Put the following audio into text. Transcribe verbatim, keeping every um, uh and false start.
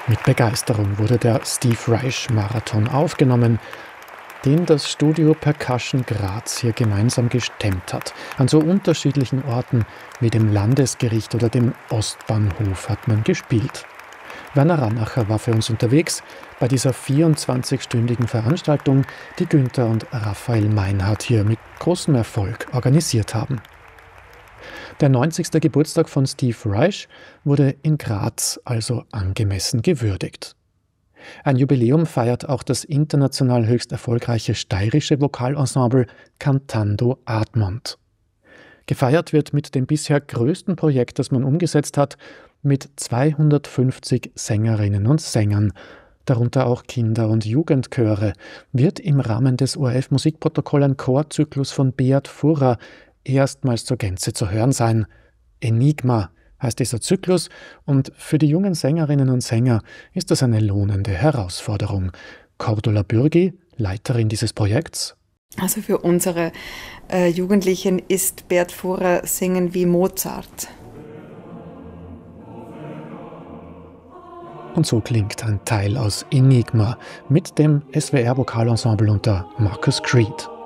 Mit Begeisterung wurde der Steve Reich Marathon aufgenommen, den das Studio Percussion Graz hier gemeinsam gestemmt hat. An so unterschiedlichen Orten wie dem Landesgericht oder dem Ostbahnhof hat man gespielt. Werner Rannacher war für uns unterwegs bei dieser vierundzwanzigstündigen Veranstaltung, die Günther und Raphael Meinhardt hier mit großem Erfolg organisiert haben. Der neunzigste Geburtstag von Steve Reich wurde in Graz also angemessen gewürdigt. Ein Jubiläum feiert auch das international höchst erfolgreiche steirische Vokalensemble Cantando Admont. Gefeiert wird mit dem bisher größten Projekt, das man umgesetzt hat, mit zweihundertfünfzig Sängerinnen und Sängern, darunter auch Kinder- und Jugendchöre, wird im Rahmen des O R F-Musikprotokoll ein Chorzyklus von Beat Furrer erstmals zur Gänze zu hören sein. Enigma heißt dieser Zyklus, und für die jungen Sängerinnen und Sänger ist das eine lohnende Herausforderung. Cordula Bürgi, Leiterin dieses Projekts. Also für unsere äh, Jugendlichen ist Beat Furrer Singen wie Mozart. Und so klingt ein Teil aus Enigma mit dem S W R-Vokalensemble unter Marcus Creed.